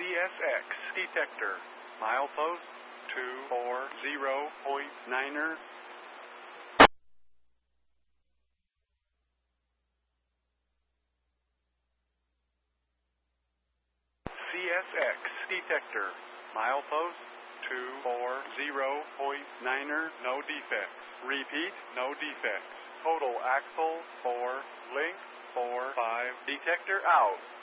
CSX detector. Milepost 240.9er. CSX detector. Milepost 240.9er. No defects. Repeat, no defects. Total axle 4, link 4, 5. Detector out.